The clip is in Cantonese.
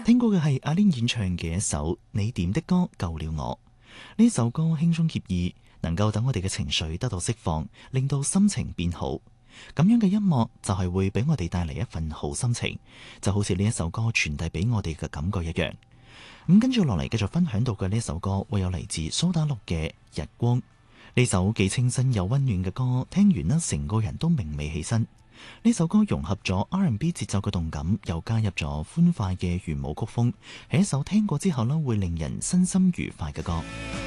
聽過嘅係阿 Lin 演唱嘅一首《你點的歌救了我》。呢首歌輕鬆愜意，能夠等我哋嘅情緒得到釋放，令到心情變好。咁樣嘅音樂就係會俾我哋帶嚟一份好心情，就好似呢一首歌傳遞俾我哋嘅感覺一樣。咁跟住落嚟繼續分享到嘅呢首歌，會有嚟自蘇打綠嘅《日光》。呢首既清新又溫暖嘅歌，聽完呢成個人都明媚起身。呢首歌融合咗 R&B 節奏嘅動感，又加入咗歡快嘅圓舞曲風，係一首聽過之後呢會令人身心愉快嘅歌。